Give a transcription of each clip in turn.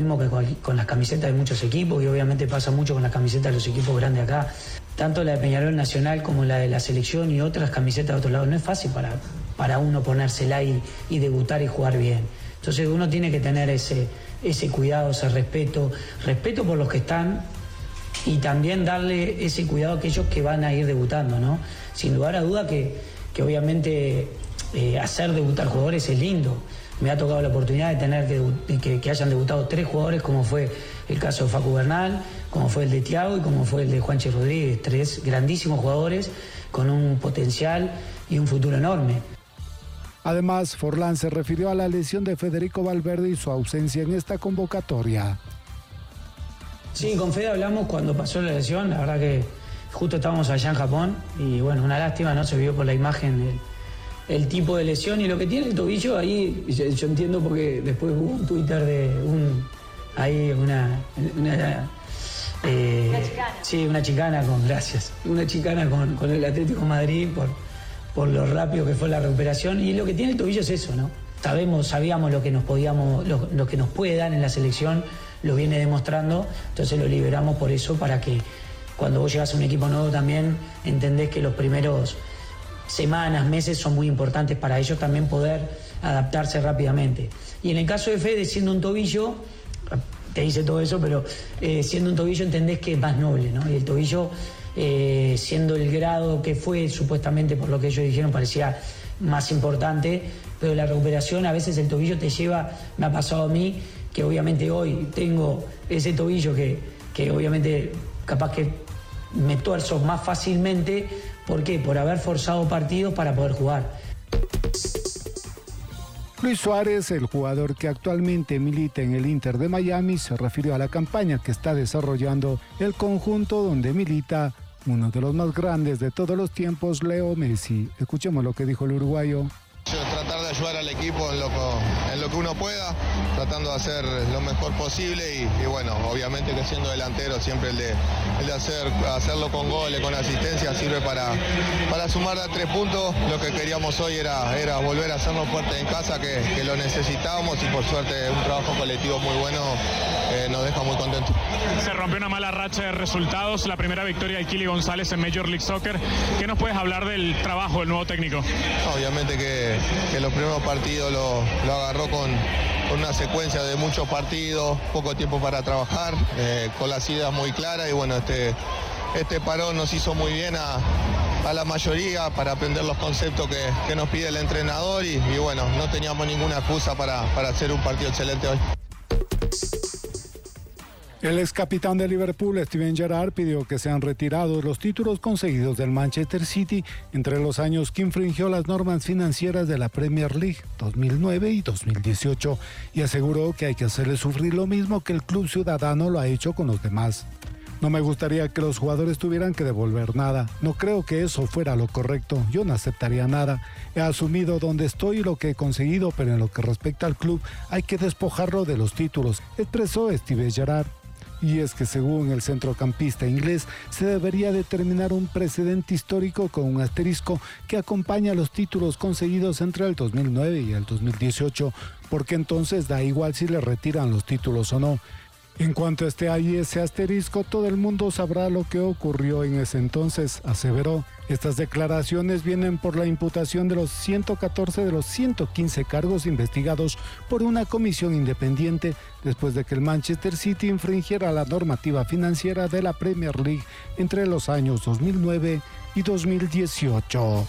Mismo que con las camisetas de muchos equipos, y obviamente pasa mucho con las camisetas de los equipos grandes acá, tanto la de Peñarol Nacional como la de la selección y otras camisetas de otro lado. No es fácil para uno ponérsela y debutar y jugar bien. Entonces uno tiene que tener ese cuidado, ese respeto por los que están, y también darle ese cuidado a aquellos que van a ir debutando, ¿no? Sin lugar a duda que obviamente hacer debutar jugadores es lindo. Me ha tocado la oportunidad de tener que hayan debutado 3 jugadores, como fue el caso de Facu Bernal, como fue el de Thiago y como fue el de Juanchi Rodríguez. 3 grandísimos jugadores con un potencial y un futuro enorme. Además, Forlán se refirió a la lesión de Federico Valverde y su ausencia en esta convocatoria. Sí, con Fede hablamos cuando pasó la lesión. La verdad que justo estábamos allá en Japón y bueno, una lástima, no se vio por la imagen el tipo de lesión y lo que tiene el tobillo ahí. Yo entiendo porque después hubo un Twitter de una chicana. Sí, una chicana con el Atlético de Madrid por lo rápido que fue la recuperación, y lo que tiene el tobillo es eso, ¿no? Sabíamos lo que nos puede dar en la selección, lo viene demostrando, entonces lo liberamos por eso, para que cuando vos llegás a un equipo nuevo también entendés que los primeros semanas, meses son muy importantes para ellos también poder adaptarse rápidamente. Y en el caso de Fede, siendo un tobillo, te dice todo eso, pero siendo un tobillo entendés que es más noble, ¿no? Y el tobillo, siendo el grado que fue, supuestamente por lo que ellos dijeron, parecía más importante, pero la recuperación, a veces el tobillo te lleva, me ha pasado a mí, que obviamente hoy tengo ese tobillo que obviamente capaz que me tuerzo más fácilmente. ¿Por qué? Por haber forzado partidos para poder jugar. Luis Suárez, el jugador que actualmente milita en el Inter de Miami, se refirió a la campaña que está desarrollando el conjunto donde milita uno de los más grandes de todos los tiempos, Leo Messi. Escuchemos lo que dijo el uruguayo. Tratar de ayudar al equipo en lo que uno pueda, tratando de hacer lo mejor posible y bueno, obviamente que siendo delantero siempre el de hacerlo con goles, con asistencia, sirve para sumar a 3 puntos. Lo que queríamos hoy era volver a hacernos fuertes en casa, que lo necesitábamos, y por suerte un trabajo colectivo muy bueno nos deja muy contentos. Se rompió una mala racha de resultados, la primera victoria de Kili González en Major League Soccer. ¿Qué nos puedes hablar del trabajo del nuevo técnico? Obviamente que los primeros partidos lo agarró con una secuencia de muchos partidos, poco tiempo para trabajar, con las ideas muy claras, y bueno, este parón nos hizo muy bien a la mayoría para aprender los conceptos que nos pide el entrenador, y bueno, no teníamos ninguna excusa para hacer un partido excelente hoy. El ex capitán de Liverpool, Steven Gerrard, pidió que sean retirados los títulos conseguidos del Manchester City entre los años que infringió las normas financieras de la Premier League 2009 y 2018, y aseguró que hay que hacerle sufrir lo mismo que el club ciudadano lo ha hecho con los demás. No me gustaría que los jugadores tuvieran que devolver nada. No creo que eso fuera lo correcto. Yo no aceptaría nada. He asumido dónde estoy y lo que he conseguido, pero en lo que respecta al club hay que despojarlo de los títulos, expresó Steven Gerrard. Y es que según el centrocampista inglés, se debería determinar un precedente histórico con un asterisco que acompaña los títulos conseguidos entre el 2009 y el 2018, porque entonces da igual si le retiran los títulos o no. En cuanto esté ahí ese asterisco, todo el mundo sabrá lo que ocurrió en ese entonces, aseveró. Estas declaraciones vienen por la imputación de los 114 de los 115 cargos investigados por una comisión independiente después de que el Manchester City infringiera la normativa financiera de la Premier League entre los años 2009 y 2018.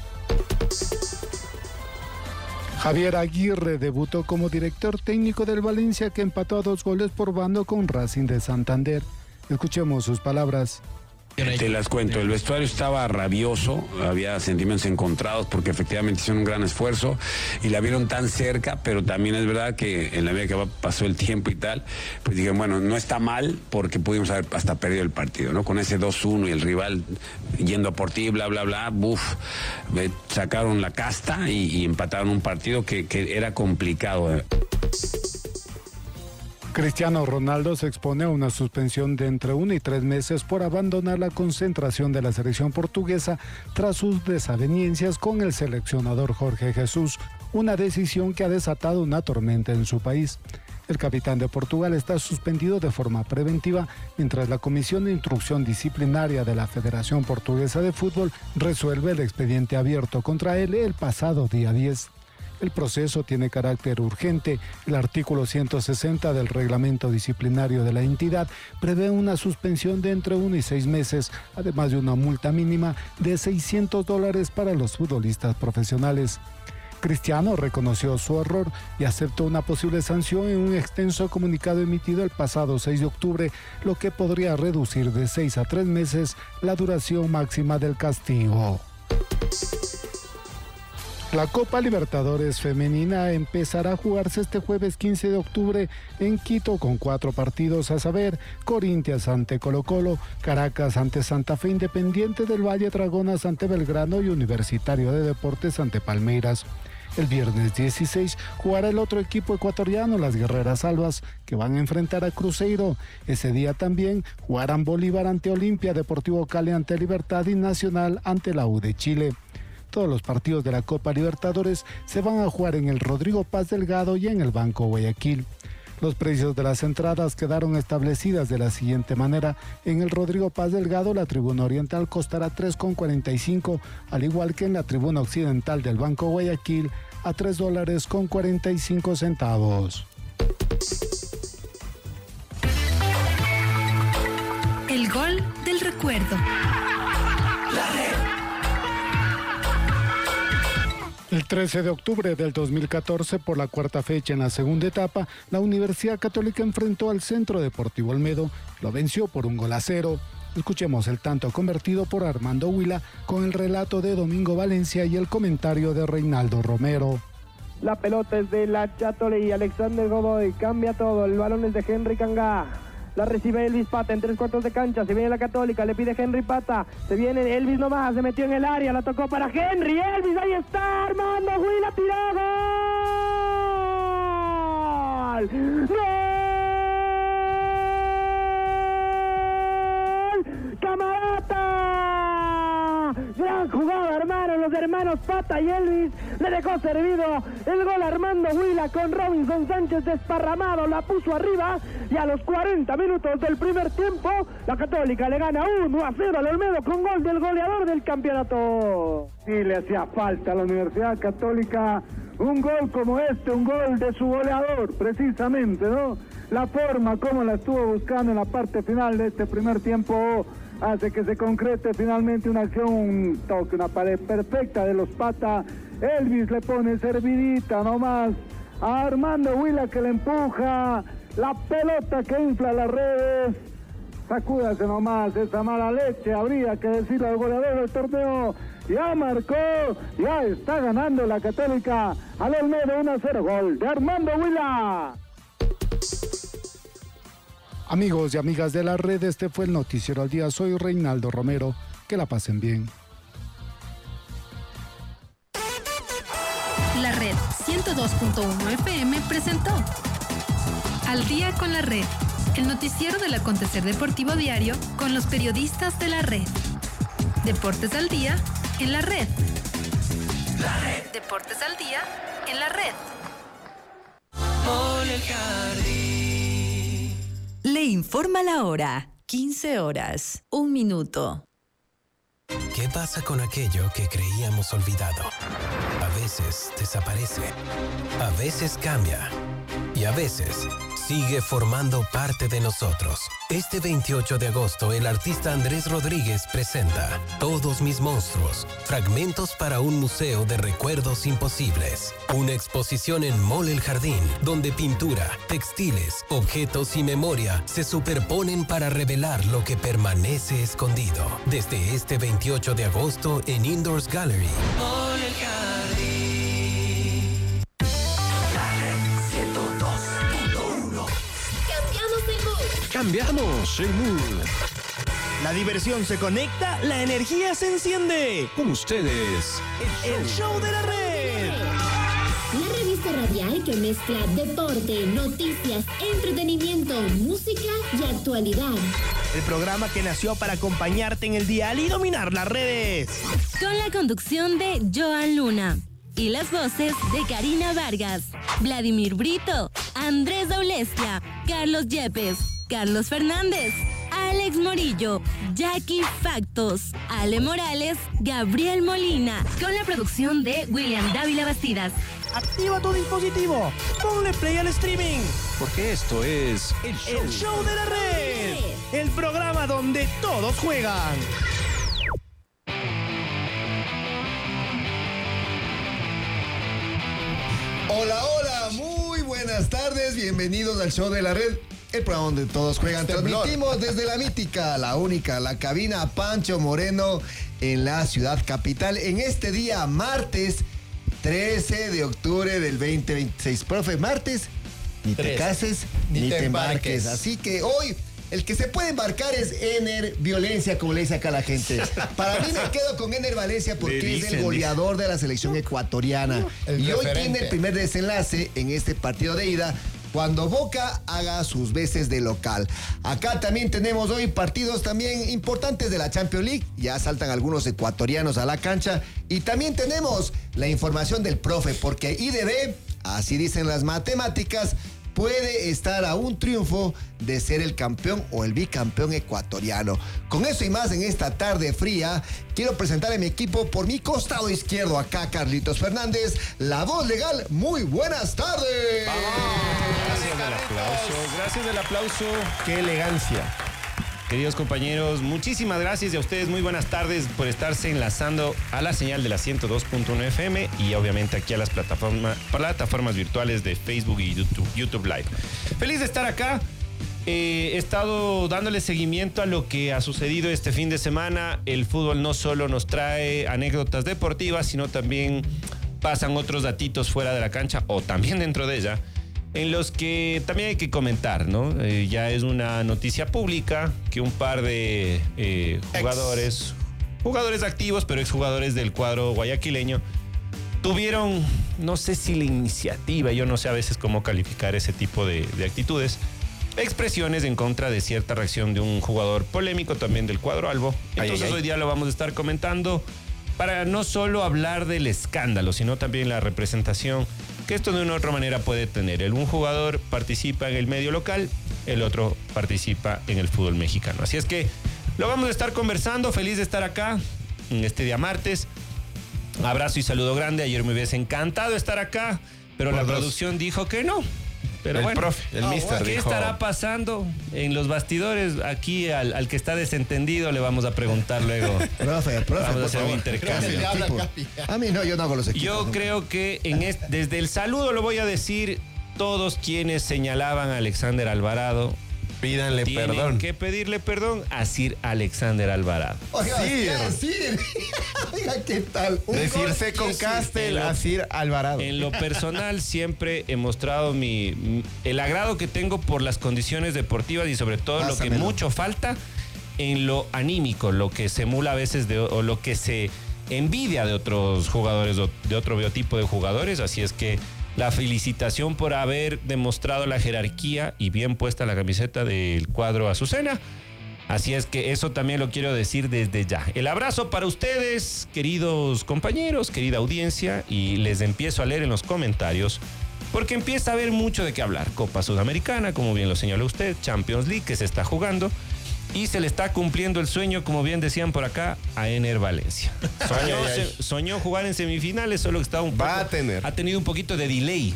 Javier Aguirre debutó como director técnico del Valencia, que empató a 2 goles por bando con Racing de Santander. Escuchemos sus palabras. Te las cuento, el vestuario estaba rabioso, había sentimientos encontrados porque efectivamente hicieron un gran esfuerzo y la vieron tan cerca, pero también es verdad que en la medida que pasó el tiempo y tal, pues dije, bueno, no está mal porque pudimos haber hasta perdido el partido, ¿no? Con ese 2-1 y el rival yendo por ti, bla, bla, bla, sacaron la casta y empataron un partido que era complicado. Cristiano Ronaldo se expone a una suspensión de entre 1 y 3 meses por abandonar la concentración de la selección portuguesa tras sus desavenencias con el seleccionador Jorge Jesús, una decisión que ha desatado una tormenta en su país. El capitán de Portugal está suspendido de forma preventiva mientras la Comisión de Instrucción Disciplinaria de la Federación Portuguesa de Fútbol resuelve el expediente abierto contra él el pasado día 10. El proceso tiene carácter urgente. El artículo 160 del reglamento disciplinario de la entidad prevé una suspensión de entre 1 y 6 meses, además de una multa mínima de $600 para los futbolistas profesionales. Cristiano reconoció su error y aceptó una posible sanción en un extenso comunicado emitido el pasado 6 de octubre, lo que podría reducir de 6 a 3 meses la duración máxima del castigo. La Copa Libertadores Femenina empezará a jugarse este jueves 15 de octubre en Quito con 4 partidos, a saber, Corinthians ante Colo-Colo, Caracas ante Santa Fe, Independiente del Valle, Dragonas ante Belgrano y Universitario de Deportes ante Palmeiras. El viernes 16 jugará el otro equipo ecuatoriano, las Guerreras Albas, que van a enfrentar a Cruzeiro. Ese día también jugarán Bolívar ante Olimpia, Deportivo Cali ante Libertad y Nacional ante la U de Chile. Todos los partidos de la Copa Libertadores se van a jugar en el Rodrigo Paz Delgado y en el Banco Guayaquil. Los precios de las entradas quedaron establecidas de la siguiente manera. En el Rodrigo Paz Delgado, la tribuna oriental costará $3,45, al igual que en la tribuna occidental del Banco Guayaquil a $3,45. El gol del recuerdo. El 13 de octubre del 2014, por la cuarta fecha en la segunda etapa, la Universidad Católica enfrentó al Centro Deportivo Olmedo, lo venció por 1-0. Escuchemos el tanto convertido por Armando Huila con el relato de Domingo Valencia y el comentario de Reinaldo Romero. La pelota es de la Chátole y Alexander Godoy, cambia todo, el balón es de Henry Cangá. La recibe Elvis Pata en 3/4 de cancha, se viene la Católica, le pide Henry Pata, se viene Elvis nomás, se metió en el área, la tocó para Henry, Elvis, ahí está, Armando Huila, tiró, ¡gol! ¡Gol! ¡Camarata! Gran jugada, hermano, los hermanos Pata y Elvis, le dejó servido el gol a Armando Huila con Robinson Sánchez desparramado, la puso arriba y a los 40 minutos del primer tiempo la Católica le gana 1-0 al Olmedo con gol del goleador del campeonato. Sí, le hacía falta a la Universidad Católica un gol como este, un gol de su goleador, precisamente, ¿no? La forma como la estuvo buscando en la parte final de este primer tiempo hace que se concrete finalmente una acción, un toque, una pared perfecta de los Pata. Elvis le pone servidita nomás a Armando Huila que le empuja, la pelota que infla las redes. Sacúdase nomás esa mala leche, habría que decirle al goleador del torneo. Ya marcó, ya está ganando la Católica al Olmedo 1-0, gol de Armando Huila. Amigos y amigas de la red, este fue el Noticiero al Día. Soy Reinaldo Romero. Que la pasen bien. La Red 102.1 FM presentó Al Día con la Red, el noticiero del acontecer deportivo diario con los periodistas de la red. Deportes al día en la red. La red. Deportes al día en la red. Le informa la hora. 15 horas, 1 minuto. ¿Qué pasa con aquello que creíamos olvidado? A veces desaparece, a veces cambia y a veces sigue formando parte de nosotros. Este 28 de agosto, el artista Andrés Rodríguez presenta Todos mis monstruos, fragmentos para un museo de recuerdos imposibles. Una exposición en Mall El Jardín, donde pintura, textiles, objetos y memoria se superponen para revelar lo que permanece escondido. Desde este 28 de agosto en Indoors Gallery. Mall El Jardín. Cambiamos el mood. La diversión se conecta, la energía se enciende. Con ustedes, el show de la red. La revista radial que mezcla deporte, noticias, entretenimiento, música y actualidad. El programa que nació para acompañarte en el dial y dominar las redes. Con la conducción de Joan Luna y las voces de Karina Vargas, Vladimir Brito, Andrés Daulestia, Carlos Yepes, Carlos Fernández, Alex Morillo, Jackie Factos, Ale Morales, Gabriel Molina, con la producción de William Dávila Bastidas. Activa tu dispositivo, ponle play al streaming, porque esto es el show de la red, el programa donde todos juegan. Hola, hola, muy buenas tardes, bienvenidos al show de la red, el programa donde todos juegan. Transmitimos desde la mítica, la única, la cabina Pancho Moreno en la ciudad capital en este día martes 13 de octubre del 2026. Profe, martes, ni te cases, ni te embarques. Así que hoy el que se puede embarcar es Ener Violencia, como le dice acá la gente. Para mí me quedo con Ener Valencia porque es el goleador de la selección ecuatoriana. Y hoy tiene el primer desenlace en este partido de ida, cuando Boca haga sus veces de local. Acá también tenemos hoy partidos también importantes de la Champions League. Ya saltan algunos ecuatorianos a la cancha. Y también tenemos la información del profe, porque IDB, así dicen las matemáticas, puede estar a un triunfo de ser el campeón o el bicampeón ecuatoriano. Con eso y más en esta tarde fría, quiero presentar a mi equipo por mi costado izquierdo. Acá Carlitos Fernández, la voz legal. Muy buenas tardes. Gracias del aplauso, gracias del aplauso. Qué elegancia. Queridos compañeros, muchísimas gracias y a ustedes muy buenas tardes por estarse enlazando a la señal de la 102.1 FM y obviamente aquí a las plataformas virtuales de Facebook y YouTube Live. Feliz de estar acá. He estado dándole seguimiento a lo que ha sucedido este fin de semana. El fútbol no solo nos trae anécdotas deportivas, sino también pasan otros datitos fuera de la cancha o también dentro de ella, en los que también hay que comentar, ¿no? Ya es una noticia pública que un par de jugadores activos, pero exjugadores del cuadro guayaquileño, tuvieron, no sé si la iniciativa, yo no sé a veces cómo calificar ese tipo de actitudes, expresiones en contra de cierta reacción de un jugador polémico también del cuadro albo. Entonces hoy día lo vamos a estar comentando para no solo hablar del escándalo, sino también la representación que esto de una u otra manera puede tener. Un jugador participa en el medio local, el otro participa en el fútbol mexicano. Así es que lo vamos a estar conversando. Feliz de estar acá en este día martes. Abrazo y saludo grande. Ayer me hubiese encantado estar acá, pero la producción dijo que no. Pero bueno, profe, el mister ¿qué estará pasando en los bastidores? Aquí al que está desentendido le vamos a preguntar luego. Profe, vamos a hacer un intercambio. A mí no, yo no hago los equipos. Yo creo que desde el saludo lo voy a decir, todos quienes señalaban a Alexander Alvarado, pídanle perdón. Tienen que pedirle perdón a Sir Alexander Alvarado. Oiga, Sir. Oiga, ¿qué tal? Decirse con Castel a Sir Alvarado. En lo personal siempre he mostrado el agrado que tengo por las condiciones deportivas y sobre todo lo que mucho falta en lo anímico, lo que se emula a veces o lo que se envidia de otros jugadores, de otro biotipo de jugadores. Así es que la felicitación por haber demostrado la jerarquía y bien puesta la camiseta del cuadro Azucena. Así es que eso también lo quiero decir desde ya. El abrazo para ustedes, queridos compañeros, querida audiencia, y les empiezo a leer en los comentarios porque empieza a haber mucho de qué hablar. Copa Sudamericana, como bien lo señaló usted, Champions League que se está jugando y se le está cumpliendo el sueño, como bien decían por acá, a Ener Valencia. Soñó jugar en semifinales, solo que ha tenido un poquito de delay.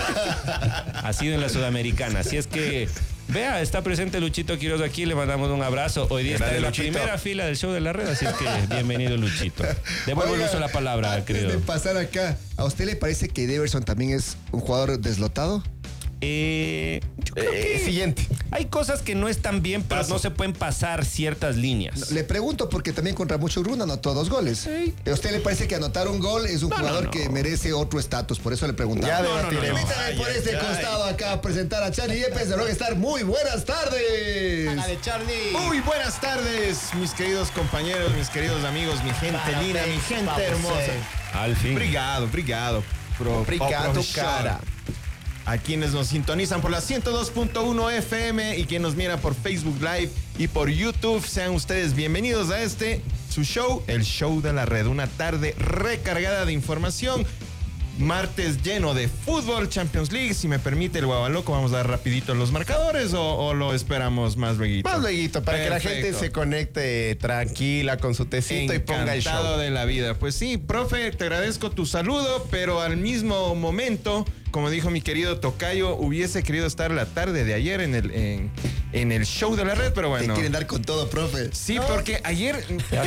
Ha sido en la Sudamericana. Así es que, vea, está presente Luchito Quiroz aquí, le mandamos un abrazo. Hoy día está en la primera fila del show de la red, así es que bienvenido Luchito. Devuelvo el uso de la palabra, querido. Antes de pasar acá, ¿a usted le parece que Deverson también es un jugador deslotado? Yo creo que siguiente. Hay cosas que no están bien, pero no se pueden pasar ciertas líneas. Le pregunto porque también contra Muchurruna anotó 2 goles. ¿A usted le parece que anotar un gol es un jugador que merece otro estatus? Por eso le preguntaba. Ya debatiremos. Permítame por este costado acá a presentar a Charlie Yepes de Rockstar. Muy buenas tardes. Hágale, Charlie. Muy buenas tardes, mis queridos compañeros, mis queridos amigos, mi gente linda, mi gente hermosa. Al fin. Obrigado. Obrigado, cara. A quienes nos sintonizan por la 102.1 FM y quien nos mira por Facebook Live y por YouTube, sean ustedes bienvenidos a su show, el show de la red. Una tarde recargada de información. martes lleno de fútbol, Champions League. Si me permite el Guavaloco, vamos a dar rapidito los marcadores o lo esperamos más luego. Más luego, para que la gente se conecte tranquila con su tecito y ponga el show. Encantado de la vida. Pues sí, profe, te agradezco tu saludo, pero al mismo momento, como dijo mi querido tocayo, hubiese querido estar la tarde de ayer en el show de la red, pero bueno. Te quieren dar con todo, profe. Sí, porque ayer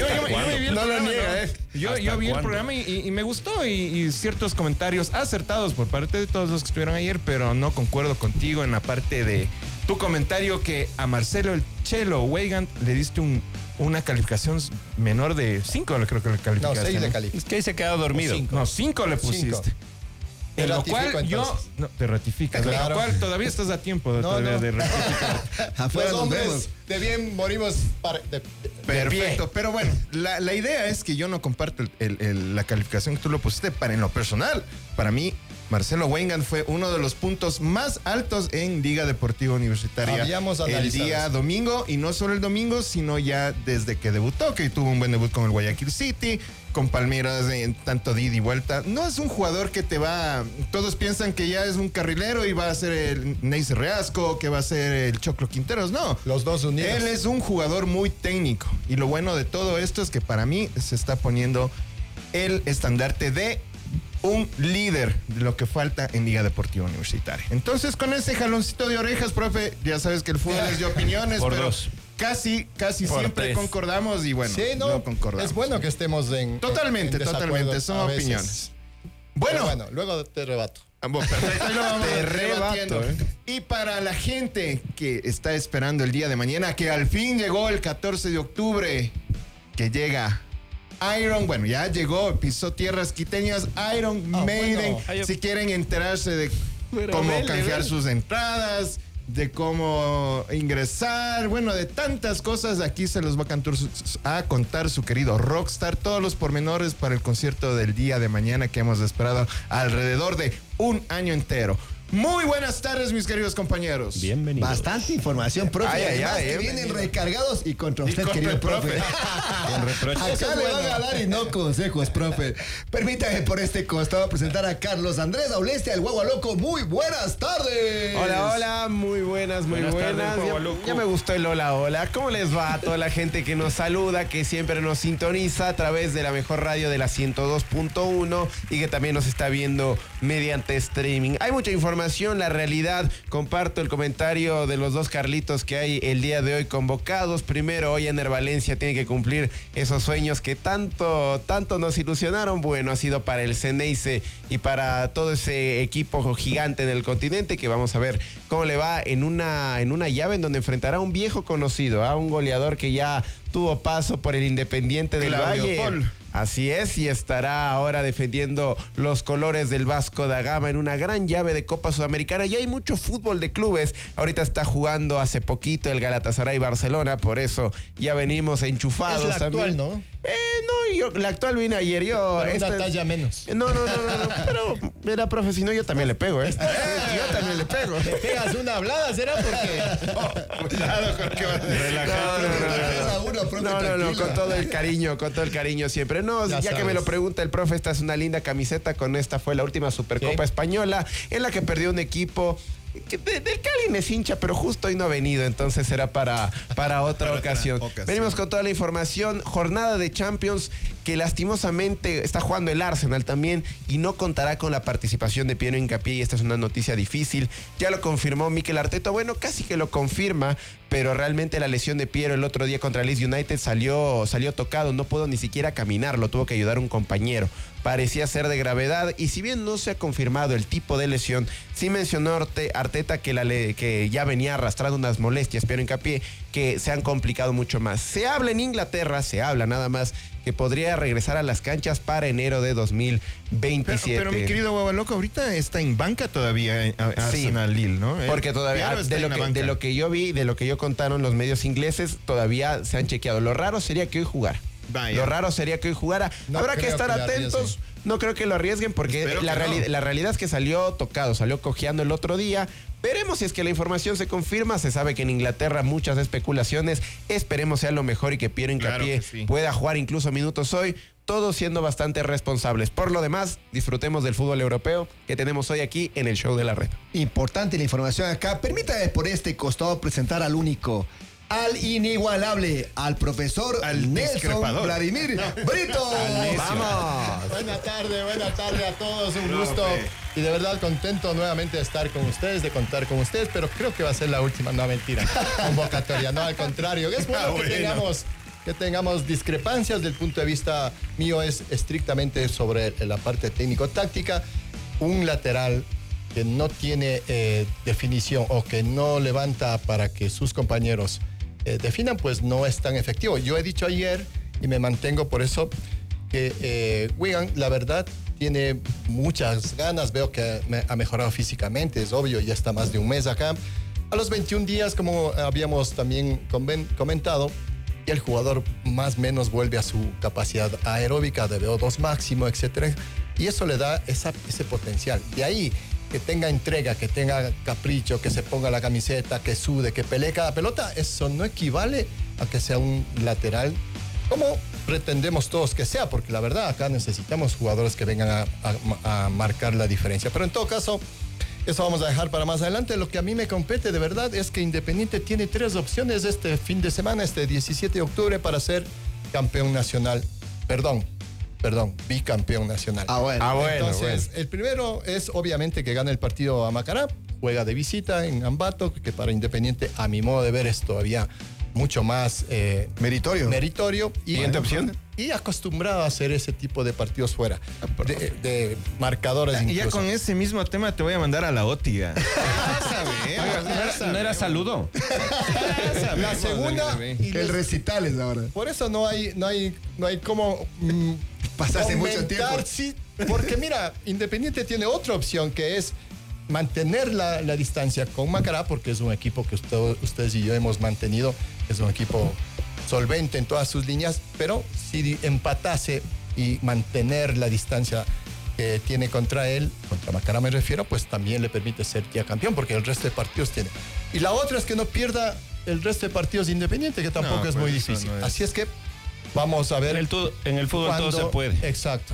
yo vi el programa y me gustó y ciertos comentarios acertados por parte de todos los que estuvieron ayer, pero no concuerdo contigo en la parte de tu comentario que a Marcelo el Chelo Weigand le diste una calificación menor de 5, creo que la calificación. No, 6 de calificación. Es que ahí se quedado dormido. 5 le pusiste. En lo cual te ratificas. Claro. En lo cual todavía estás a tiempo de rectificar. Afuera los hombres de bien morimos perfecto. Pero bueno, la idea es que yo no comparto la calificación que tú lo pusiste en lo personal. Para mí, Marcelo Weigand fue uno de los puntos más altos en Liga Deportiva Universitaria el día domingo, y no solo el domingo, sino ya desde que debutó, que tuvo un buen debut con el Guayaquil City, con Palmeiras en tanto de ida y vuelta. No es un jugador que todos piensan que ya es un carrilero y va a ser el Neisy Reasco, que va a ser el Choclo Quinteros. No, los dos unidos. Él es un jugador muy técnico, y lo bueno de todo esto es que para mí se está poniendo el estandarte de un líder de lo que falta en Liga Deportiva Universitaria. Entonces, con ese jaloncito de orejas, profe, ya sabes que el fútbol es de opiniones, pero casi siempre concordamos, y bueno, sí, no concordamos. Es bueno que estemos Totalmente, son opiniones. Bueno, luego te rebato. Perfecto, ahí lo vamos te rebato. Y para la gente que está esperando el día de mañana, que al fin llegó el 14 de octubre, que llega Iron, ya llegó, pisó tierras quiteñas, Iron Maiden. Si quieren enterarse de cómo canjear sus entradas, de cómo ingresar, de tantas cosas, aquí se los va a contar su querido Rockstar, todos los pormenores para el concierto del día de mañana que hemos esperado alrededor de un año entero. Muy buenas tardes, mis queridos compañeros. Bienvenidos. Bastante información, profe. Que vienen recargados y contra usted, querido profe. Acá le van a dar y no consejos, profe. Permítame por este costado presentar a Carlos Andrés Aulestia, el Guagualoco. Muy buenas tardes. Hola, muy buenas. Tardes, ya me gustó el hola. ¿Cómo les va a toda la gente que nos saluda, que siempre nos sintoniza a través de la mejor radio de la 102.1 y que también nos está viendo mediante streaming? Hay mucha información, la realidad. Comparto el comentario de los dos Carlitos que hay el día de hoy convocados. Primero, hoy Ener Valencia tiene que cumplir esos sueños que tanto nos ilusionaron. Bueno, ha sido para el Ceneice y para todo ese equipo gigante en el continente, que vamos a ver cómo le va en una llave en donde enfrentará a un viejo conocido, a un goleador que ya tuvo paso por el Independiente del Valle. Así es, y estará ahora defendiendo los colores del Vasco da Gama en una gran llave de Copa Sudamericana. Y hay mucho fútbol de clubes. Ahorita está jugando hace poquito el Galatasaray Barcelona, por eso ya venimos enchufados. Es la actual, ¿no? La actual vine ayer. Una talla menos. No. Pero, mira, profe, si no, yo también le pego, ¿eh? Yo también le pego. ¿Te pegas una hablada, será? Porque... cuidado con que vas a relajar. No, con todo el cariño siempre. No, ya que me lo pregunta el profe, esta es una linda camiseta. Con esta fue la última Supercopa Española, en la que perdió un equipo del Cali me hincha, pero justo hoy no ha venido, entonces será para otra ocasión. Venimos con toda la información. Jornada de Champions que lastimosamente está jugando el Arsenal también y no contará con la participación de Piero Hincapié, y esta es una noticia difícil. Ya lo confirmó Mikel Arteta, casi que lo confirma, pero realmente la lesión de Piero el otro día contra Leeds United salió tocado, no pudo ni siquiera caminar, lo tuvo que ayudar un compañero. Parecía ser de gravedad, y si bien no se ha confirmado el tipo de lesión, sí mencionó Arteta que ya venía arrastrando unas molestias, Piero Hincapié, que se han complicado mucho más. Se habla en Inglaterra, nada más, que podría regresar a las canchas para enero de 2027. Pero mi querido Guavaloco, ahorita está en banca todavía Arsenal Lille, ¿no? Porque todavía, de lo que yo vi, de lo que yo contaron los medios ingleses, todavía se han chequeado. Lo raro sería que hoy jugara. Habrá que estar atentos. No creo que lo arriesguen, porque la realidad es que salió tocado, salió cojeando el otro día, Veremos si es que la información se confirma. Se sabe que en Inglaterra muchas especulaciones. Esperemos sea lo mejor y que Piero Hincapié pueda jugar incluso minutos hoy. Todos siendo bastante responsables. Por lo demás, disfrutemos del fútbol europeo que tenemos hoy aquí en el Show de la Red. Importante la información acá. Permítame por este costado presentar al único, al inigualable, al profesor Nelson Vladimir Brito. ¡Vamos! Buena tarde a todos. Un gusto. Y de verdad contento nuevamente de estar con ustedes, de contar con ustedes, pero creo que va a ser la última, no mentira, convocatoria, no, al contrario. Es bueno que tengamos discrepancias del punto de vista mío, es estrictamente sobre la parte técnico-táctica. Un lateral que no tiene definición o que no levanta para que sus compañeros definan, pues no es tan efectivo. Yo he dicho ayer y me mantengo por eso que Wigan, la verdad, tiene muchas ganas. Veo que ha mejorado físicamente, es obvio, ya está más de un mes acá. A los 21 días, como habíamos también comentado, y el jugador más o menos vuelve a su capacidad aeróbica de VO2 máximo, etc. Y eso le da ese potencial. De ahí que tenga entrega, que tenga capricho, que se ponga la camiseta, que sude, que pelee cada pelota, eso no equivale a que sea un lateral como pretendemos todos que sea, porque la verdad acá necesitamos jugadores que vengan a marcar la diferencia. Pero en todo caso, eso vamos a dejar para más adelante. Lo que a mí me compete de verdad es que Independiente tiene 3 opciones este fin de semana, este 17 de octubre, para ser campeón nacional. Perdón, bicampeón nacional. Entonces, el primero es obviamente que gane el partido a Macará, juega de visita en Ambato, que para Independiente, a mi modo de ver, es todavía mucho más meritorio. Siguiente opción. Y acostumbrado a hacer ese tipo de partidos fuera, de marcadores. Y ya con ese mismo tema te voy a mandar a la OTI. ¿No era saludo? La segunda... El recital es ahora. Por eso no hay como... pasarse mucho tiempo. Sí, porque mira, Independiente tiene otra opción que es mantener la distancia con Macará, porque es un equipo que ustedes y yo hemos mantenido, es un equipo solvente en todas sus líneas, pero si empatase y mantener la distancia que tiene contra Macará me refiero, pues también le permite ser ya campeón, porque el resto de partidos tiene. Y la otra es que no pierda el resto de partidos Independiente, que tampoco es muy difícil. Así es que vamos a ver. En el fútbol todo se puede. Exacto.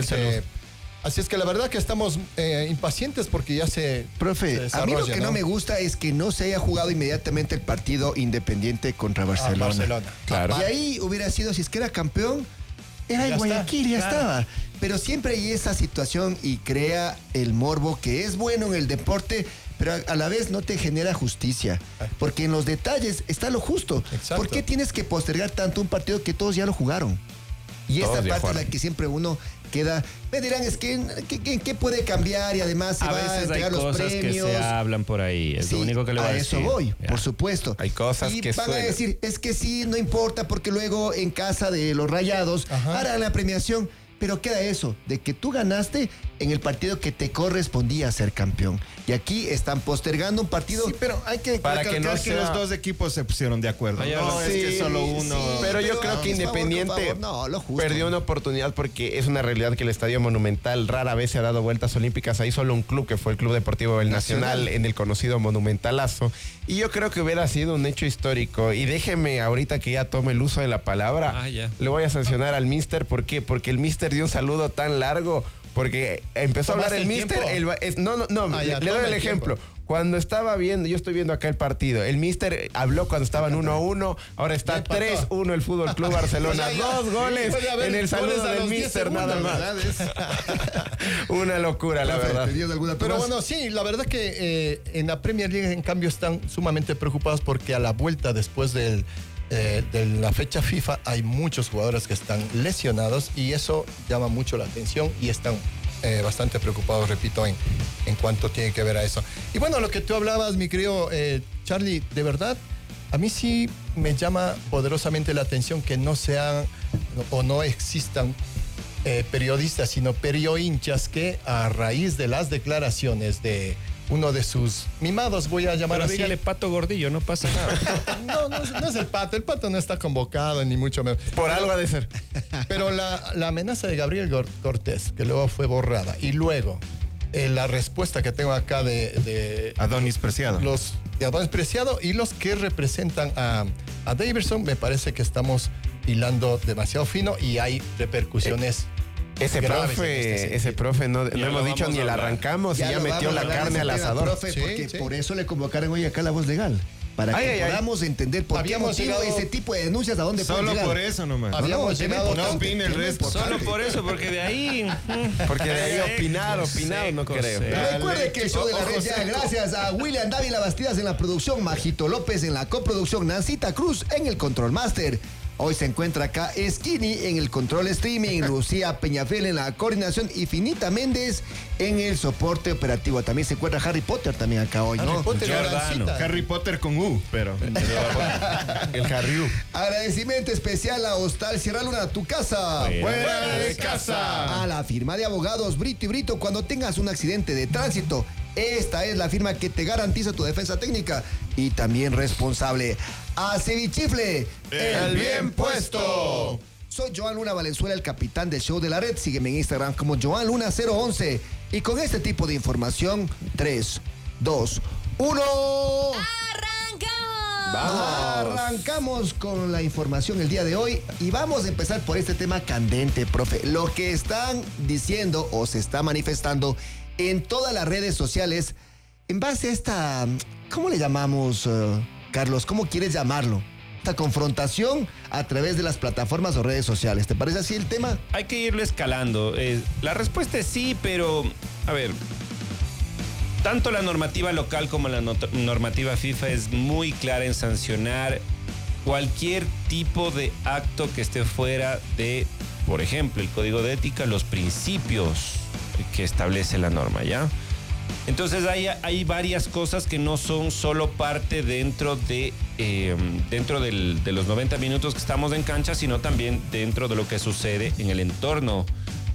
Así es que la verdad que estamos impacientes porque ya se... Profe, a mí lo que no me gusta es que no se haya jugado inmediatamente el partido Independiente contra Barcelona. Claro. Y ahí hubiera sido, si es que era campeón, era en Guayaquil, ya estaba. Pero siempre hay esa situación y crea el morbo, que es bueno en el deporte, pero a la vez no te genera justicia. Porque en los detalles está lo justo. Exacto. ¿Por qué tienes que postergar tanto un partido que todos ya lo jugaron? Y esta parte es la que siempre uno queda... Me dirán, es que ¿qué puede cambiar? Y además se va a entregar los premios. Que se hablan por ahí, es lo único que le voy a decir. A eso voy, por supuesto. Hay cosas que van a decir, es que sí, no importa, porque luego en casa de los Rayados harán la premiación. Pero queda eso, de que tú ganaste en el partido que te correspondía ser campeón. Y aquí están postergando un partido... Sí, pero hay que recalcar que los dos equipos se pusieron de acuerdo. No es que solo uno... Pero yo creo que Independiente perdió una oportunidad, porque es una realidad que el Estadio Monumental rara vez se ha dado vueltas olímpicas. Hay solo un club, que fue el Club Deportivo El Nacional, en el conocido Monumentalazo. Y yo creo que hubiera sido un hecho histórico. Y déjeme, ahorita que ya tome el uso de la palabra, le voy a sancionar al mister. ¿Por qué? Porque el mister dio un saludo tan largo, porque empezó a hablar el mister. Le doy el ejemplo. Cuando estaba viendo, yo estoy viendo acá el partido, el mister habló cuando estaban 1-1, ahora está 3-1 el Fútbol Club Barcelona. 2 goles en el saludo del mister, nada más. Una locura, la verdad. Pero bueno, sí, la verdad que en la Premier League, en cambio, están sumamente preocupados, porque a la vuelta después de la fecha FIFA hay muchos jugadores que están lesionados, y eso llama mucho la atención, y están bastante preocupados, repito, en cuanto tiene que ver a eso. Y bueno, lo que tú hablabas, mi querido Charlie, de verdad, a mí sí me llama poderosamente la atención que no sean o no existan periodistas, sino periohinchas que, a raíz de las declaraciones de uno de sus mimados, voy a llamar así. Dígale Pato Gordillo, no pasa nada. No es el Pato no está convocado, ni mucho menos. Por algo ha de ser. Pero la amenaza de Gabriel Cortés, que luego fue borrada, y luego la respuesta que tengo acá de Adonis Preciado. De Adonis Preciado y los que representan a Daverson, me parece que estamos hilando demasiado fino y hay repercusiones. Ese profe, no hemos dicho ni el arrancamos y ya metió la carne al asador. Profe, porque por eso le convocaron hoy acá La Voz Legal. Para que podamos entender por qué motivo ese tipo de denuncias a dónde pueden llegar. Solo por eso nomás. No opine el resto. Solo por eso, porque de ahí... Porque de ahí opinar, no creo. Recuerde que el show de la red ya gracias a William Dávila Bastidas en la producción, Majito López en la coproducción, Nancita Cruz en el Control Master. Hoy se encuentra acá Skinny en el control streaming, Lucía Peñafiel en la coordinación y Finita Méndez en el soporte operativo. También se encuentra Harry Potter también acá hoy, ¿no? Harry Potter con U, pero el Harry U. Agradecimiento especial a Hostal Sierra Luna, tu casa. Fuera de casa. A la firma de abogados Brito y Brito cuando tengas un accidente de tránsito. Esta es la firma que te garantiza tu defensa técnica y también responsable. A Cevichifle, el bien puesto. Soy Joan Luna Valenzuela, el capitán del show de la red. Sígueme en Instagram como Joan Luna 011. Y con este tipo de información, 3, 2, 1. Arrancamos con la información el día de hoy y vamos a empezar por este tema candente, profe. Lo que están diciendo o se está manifestando en todas las redes sociales en base a esta, ¿cómo le llamamos, Carlos? ¿Cómo quieres llamarlo? Esta confrontación a través de las plataformas o redes sociales. ¿Te parece así el tema? Hay que irlo escalando. La respuesta es sí, pero, a ver, tanto la normativa local como la normativa FIFA es muy clara en sancionar cualquier tipo de acto que esté fuera de, por ejemplo, el código de ética, los principios que establece la norma, ¿ya? Entonces hay varias cosas que no son solo parte dentro de los 90 minutos que estamos en cancha, sino también dentro de lo que sucede en el entorno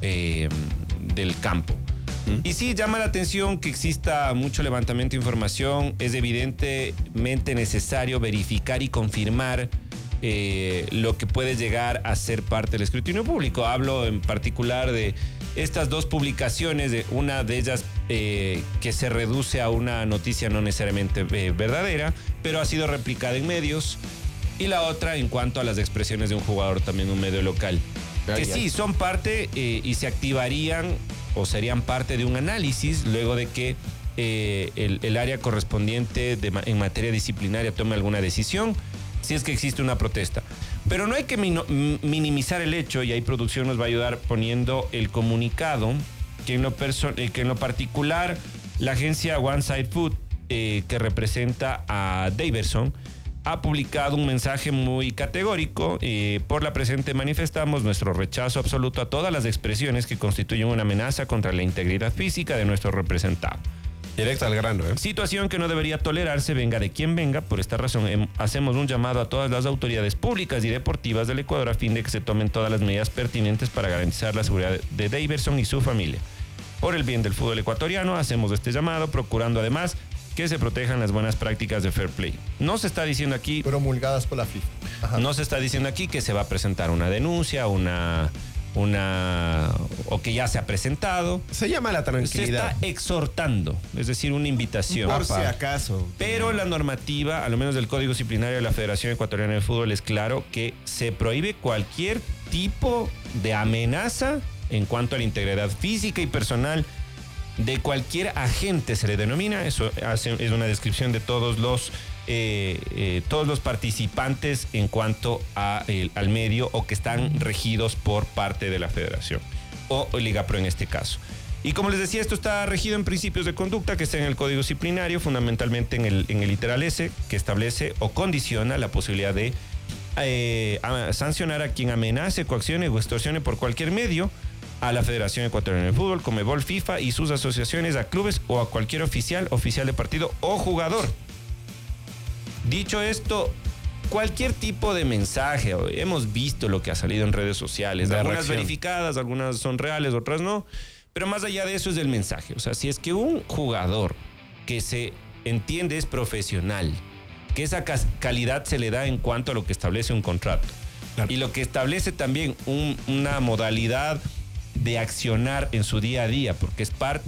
del campo. Y sí, llama la atención que exista mucho levantamiento de información. Es evidentemente necesario verificar y confirmar lo que puede llegar a ser parte del escrutinio público. Hablo en particular de estas dos publicaciones, una de ellas que se reduce a una noticia no necesariamente verdadera, pero ha sido replicada en medios, y la otra en cuanto a las expresiones de un jugador también en un medio local, que sí son parte y se activarían o serían parte de un análisis luego de que el área correspondiente en materia disciplinaria tome alguna decisión, si es que existe una protesta. Pero no hay que minimizar el hecho, y ahí producción nos va a ayudar poniendo el comunicado, que en lo particular la agencia One Side Food, que representa a Daverson, ha publicado un mensaje muy categórico. Por la presente manifestamos nuestro rechazo absoluto a todas las expresiones que constituyen una amenaza contra la integridad física de nuestro representado. Directo al grano, ¿eh? Situación que no debería tolerarse, venga de quien venga. Por esta razón hacemos un llamado a todas las autoridades públicas y deportivas del Ecuador a fin de que se tomen todas las medidas pertinentes para garantizar la seguridad de Daverson y su familia. Por el bien del fútbol ecuatoriano hacemos este llamado, procurando además que se protejan las buenas prácticas de fair play. No se está diciendo aquí... promulgadas por la FIFA. Ajá. No se está diciendo aquí que se va a presentar una denuncia, o que ya se ha presentado. Se llama la tranquilidad. Se está exhortando, es decir, una invitación. Por si acaso. Pero la normativa, a lo menos del Código Disciplinario de la Federación Ecuatoriana de Fútbol, es claro que se prohíbe cualquier tipo de amenaza en cuanto a la integridad física y personal de cualquier agente, se le denomina. Eso es una descripción de todos los participantes en cuanto al medio o que están regidos por parte de la federación o Liga Pro en este caso. Y como les decía, esto está regido en principios de conducta que está en el Código Disciplinario, fundamentalmente en el literal S, que establece o condiciona la posibilidad de sancionar a quien amenace, coaccione o extorsione por cualquier medio a la Federación Ecuatoriana de Fútbol, Conmebol, FIFA y sus asociaciones, a clubes o a cualquier oficial de partido o jugador. Dicho esto, cualquier tipo de mensaje, hemos visto lo que ha salido en redes sociales, algunas verificadas, algunas son reales, otras no, pero más allá de eso es el mensaje. O sea, si es que un jugador que se entiende es profesional, que esa calidad se le da en cuanto a lo que establece un contrato, claro, y lo que establece también una modalidad de accionar en su día a día, porque es parte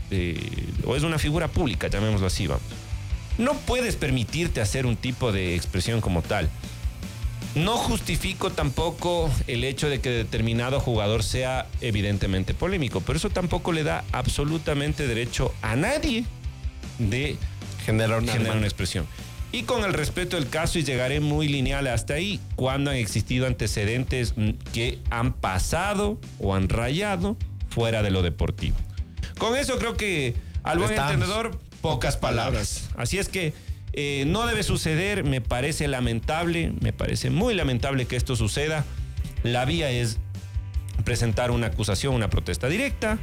o es una figura pública, llamémoslo así, vamos. No puedes permitirte hacer un tipo de expresión como tal. No justifico tampoco el hecho de que determinado jugador sea evidentemente polémico, pero eso tampoco le da absolutamente derecho a nadie de generar una expresión. Y con el respeto del caso, y llegaré muy lineal hasta ahí, cuando han existido antecedentes que han pasado o han rayado fuera de lo deportivo. Con eso creo que al buen entendedor, pocas palabras. Así es que no debe suceder, me parece lamentable, me parece muy lamentable que esto suceda. La vía es presentar una acusación, una protesta directa.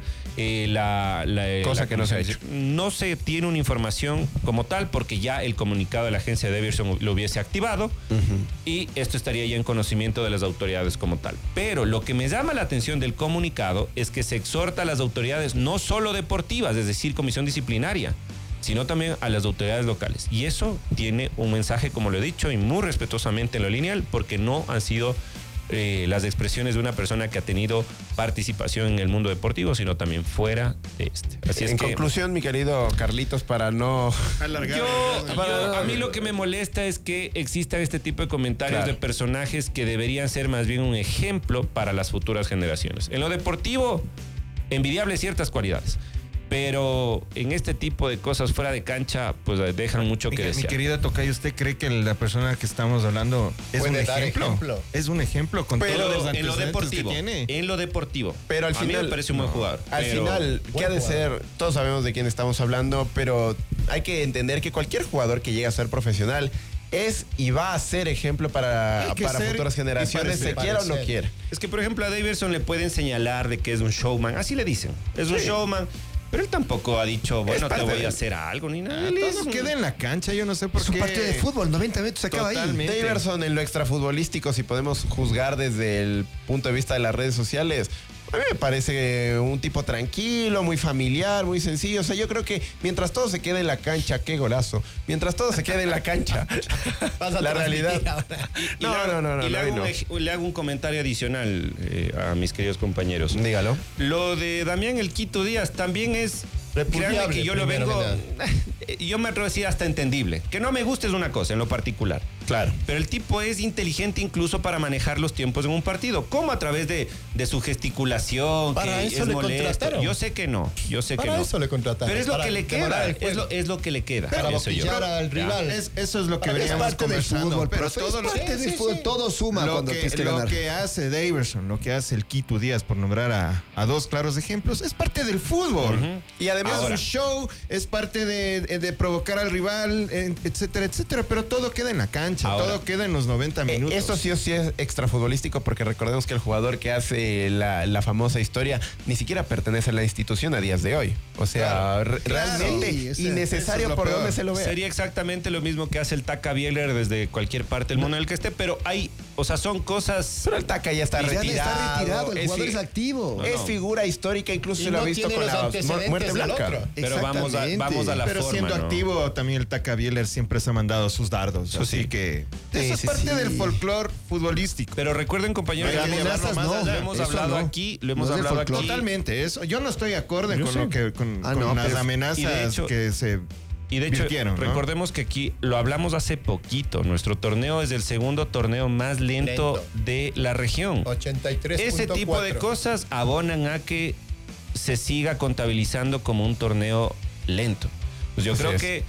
Cosa que no se ha hecho. No se tiene una información como tal porque ya el comunicado de la agencia de Davidson lo hubiese activado y esto estaría ya en conocimiento de las autoridades como tal. Pero lo que me llama la atención del comunicado es que se exhorta a las autoridades no solo deportivas, es decir, comisión disciplinaria, sino también a las autoridades locales. Y eso tiene un mensaje, como lo he dicho, y muy respetuosamente en lo lineal, porque no han sido las expresiones de una persona que ha tenido participación en el mundo deportivo, sino también fuera de este. Así en conclusión, mi querido Carlitos, para no alargar. A mí lo que me molesta es que existan este tipo de comentarios de personajes que deberían ser más bien un ejemplo para las futuras generaciones. En lo deportivo, envidiable ciertas cualidades. Pero en este tipo de cosas fuera de cancha, pues dejan mucho que desear. Mi querida Tocayo, ¿usted cree que la persona que estamos hablando es un ejemplo? Es un ejemplo con todos los antecedentes que tiene. En lo deportivo. Pero al final, a mí me parece un buen jugador. Al final, ¿qué ha de ser? Todos sabemos de quién estamos hablando, pero hay que entender que cualquier jugador que llegue a ser profesional es y va a ser ejemplo para futuras generaciones, se quiera o no quiera. Es que, por ejemplo, a Davidson le pueden señalar de que es un showman. Así le dicen. Es un showman. Pero él tampoco ha dicho, bueno, te voy a hacer algo ni nada. Todo queda en la cancha, yo no sé por qué. Es un partido de fútbol, 90 minutos se acaba ahí. Davidson en lo extrafutbolístico, si podemos juzgar desde el punto de vista de las redes sociales, a mí me parece un tipo tranquilo, muy familiar, muy sencillo. O sea, yo creo que mientras todo se quede en la cancha, qué golazo. Mientras todo se quede en la cancha, la realidad. Le hago un comentario adicional a mis queridos compañeros. Dígalo. Lo de Damián El Quito Díaz también es... Créanme que yo lo vengo... Yo me atrevo a decir hasta entendible. Que no me guste es una cosa, en lo particular. Claro. Pero el tipo es inteligente incluso para manejar los tiempos en un partido. ¿Cómo? A través de su gesticulación, para que eso es le molesto. contrataron. Yo sé que no. Para eso le contrataron. Pero es lo que le queda. Es lo que le queda. Para boquillar al rival. Eso es lo que veníamos conversando. Pero todo lo que del fútbol, todo suma cuando tienes que ganar. Lo que hace Davidson, lo que hace el Quito Díaz, por nombrar a dos claros ejemplos, es parte del fútbol. Y además un show, es parte de provocar al rival, etcétera, etcétera. Pero todo queda en la cancha, todo queda en los 90 minutos. Esto sí o sí es extrafutbolístico, porque recordemos que el jugador que hace la famosa historia ni siquiera pertenece a la institución a días de hoy. O sea, realmente innecesario por donde se lo vea. Sería exactamente lo mismo que hace el Taca Bieler desde cualquier parte del mundo en el que esté, pero hay, o sea, son cosas... Pero el Taca ya está retirado. Está retirado, el jugador es activo. Es figura histórica, incluso se lo ha visto con la muerte blanca. Pero vamos a la pero forma, siendo activo, también el Taca Bieler siempre se ha mandado sus dardos. Así que eso es parte del folclore futbolístico. Pero recuerden, compañeros, lo hemos hablado aquí. Totalmente. Eso, yo no estoy de acuerdo con las amenazas que se... Y de hecho, recordemos que aquí lo hablamos hace poquito. Nuestro torneo es el segundo torneo más lento de la región. 83.4. Ese tipo de cosas abonan a que se siga contabilizando como un torneo lento. Pues yo creo que,